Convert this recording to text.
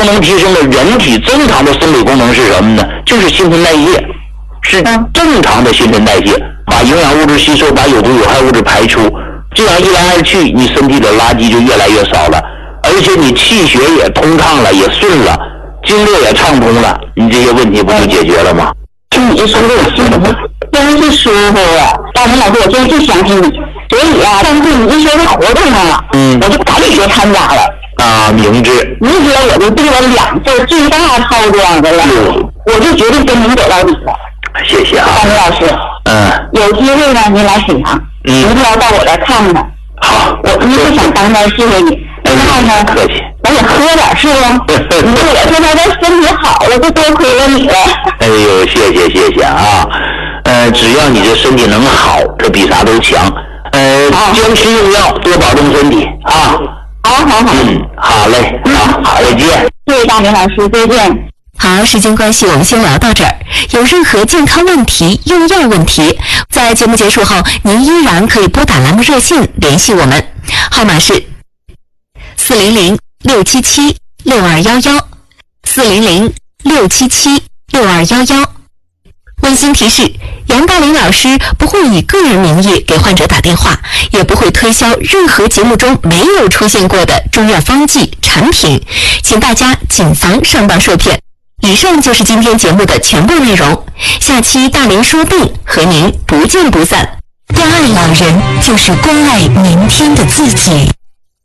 能提升的人体正常的生理功能是什么呢？就是新陈代谢，是正常的新陈代谢，把营养物质吸收，把有毒有害物质排出，这样一来二去，你身体的垃圾就越来越少了，而且你气血也通畅了，也顺了，经络也畅通了，你这些问题不就解决了吗？ 听你说的我心里真是舒服啊！大明老师，我真是相信你，所以啊，上次你一说这活动啊，我就赶紧参加了。 啊，明智。 你说我就订了2份最大套装的了，我就决定跟您走到底了。 谢谢啊， 大明老师。有机会呢，您来沈阳，您就要到我这看看。 好， 我真是想当面谢谢你。另外呢， 客气。 我也喝点是吧？你说我现在这身体好了，就多亏了你了。 哎呦，谢谢啊！只要你这身体能好，这比啥都强。坚持用药，多保重身体啊！ 好。 好嘞，好，再见。 谢谢大明老师，再见。 好，时间关系，我们先聊到这儿。有任何健康问题、用药问题，在节目结束后，您依然可以拨打栏目热线联系我们，号码是400-677-6211，400-677-6211。温馨提示：杨大林老师不会以个人名义给患者打电话，也不会推销任何节目中没有出现过的中药方剂产品，请大家谨防上当受骗。以上就是今天节目的全部内容，下期大林说病和您不见不散。关爱老人就是关爱明天的自己。